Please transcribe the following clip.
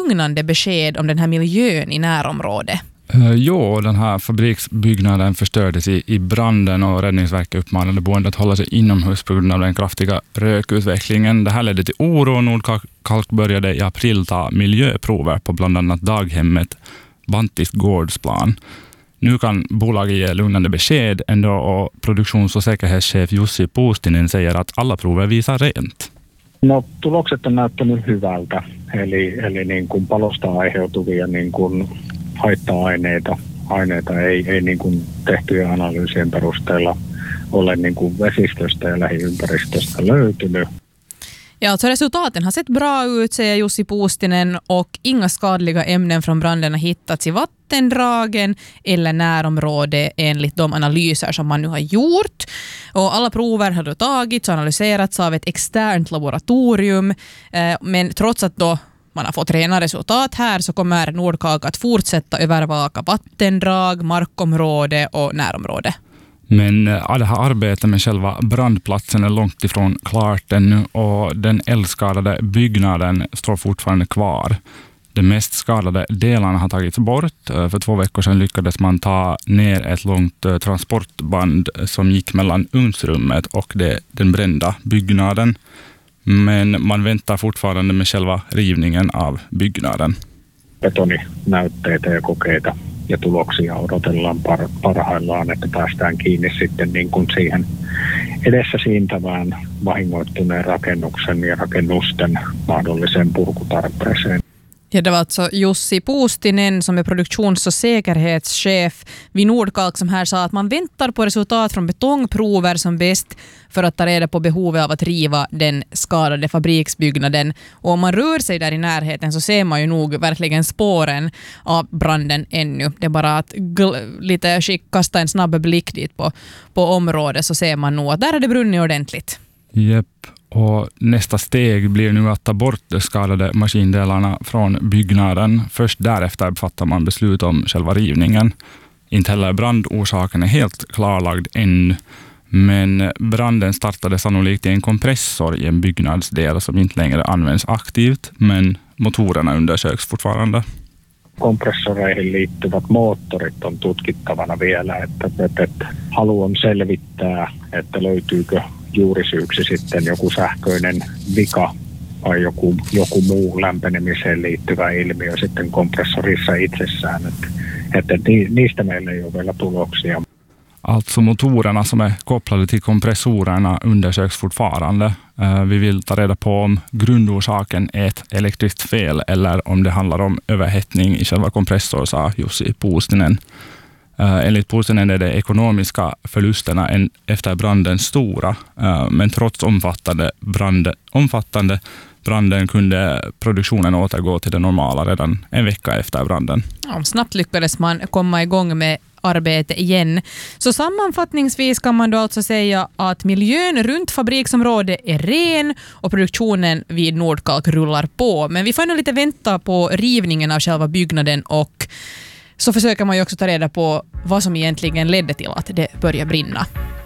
lugnande besked om den här miljön i närområdet. Jo, den här fabriksbyggnaden förstördes i branden och Räddningsverket uppmanade boende att hålla sig inomhus på grund av den kraftiga rökutvecklingen. Det här ledde till oro. Nordkalk började i april ta miljöprover på bland annat daghemmet Bantis gårdsplan. Nu kan bolaget ge lugnande besked ändå, och produktions- och säkerhetschef Jussi Puustinen säger att alla prover visar rent. No, tulokset on näyttänyt hyvältä, eli niin kuin palosta aiheutuvia niin kuin haitta-aineita ei niin kuin tehtyjen analyysien perusteella ole niin kuin vesistöstä ja lähiympäristöstä löytynyt. Ja, alltså resultaten har sett bra ut, säger Jussi Puustinen, och inga skadliga ämnen från branden har hittats i vattendragen eller närområde enligt de analyser som man nu har gjort. Och alla prover har då tagits och analyserats av ett externt laboratorium, men trots att då man har fått rena resultat här så kommer Nordkalk att fortsätta övervaka vattendrag, markområde och närområde. Men det här arbetet med själva brandplatsen är långt ifrån klart ännu, och den eldskadade byggnaden står fortfarande kvar. De mest skadade delarna har tagits bort. För 2 veckor sedan lyckades man ta ner ett långt transportband som gick mellan ugnsrummet och den brända byggnaden. Men man väntar fortfarande med själva rivningen av byggnaden. Betoninäytteitä ja kokeita ja tuloksia odotellaan parhaillaan, että päästään kiinni sitten niin kuin siihen edessä siintävään vahingoittuneen rakennuksen ja rakennusten mahdolliseen purkutarpeeseen. Ja, det var alltså Jussi Puustinen som är produktions- och säkerhetschef vid Nordkalk som här sa att man väntar på resultat från betongprover som bäst för att ta reda på behovet av att riva den skadade fabriksbyggnaden. Och om man rör sig där i närheten så ser man ju nog verkligen spåren av branden ännu. Det är bara att kasta en snabb blick dit på området så ser man nog att där är det brunnit ordentligt. Japp. Och nästa steg blir nu att ta bort de skadade maskindelarna från byggnaden. Först därefter fattar man beslut om själva rivningen. Inte heller brandorsaken är helt klarlagd än, men branden startade sannolikt i en kompressor i en byggnadsdel som inte längre används aktivt, men motorerna undersöks fortfarande. Kompressoreihin liittyvät moottorit on tutkittavana vielä, että halu on selvittää, että löytyykö juurisyyksi sitten joku sähköinen vika vai joku muu lämpenemiseen liittyvä ilmiö sitten kompressorissa itsessään. Että niistä meillä ei ole vielä tuloksia. Alltså motorerna som är kopplade till kompressorerna undersöks fortfarande. Vi vill ta reda på om grundorsaken är ett elektriskt fel eller om det handlar om överhettning i själva kompressor, sa Jussi Puustinen. Enligt Puustinen är de ekonomiska förlusterna efter branden stora, men trots omfattande branden kunde produktionen återgå till det normala redan en vecka efter branden. Ja, snabbt lyckades man komma igång med arbete igen. Så sammanfattningsvis kan man då alltså säga att miljön runt fabriksområdet är ren och produktionen vid Nordkalk rullar på. Men vi får nu lite vänta på rivningen av själva byggnaden, och så försöker man ju också ta reda på vad som egentligen ledde till att det börjar brinna.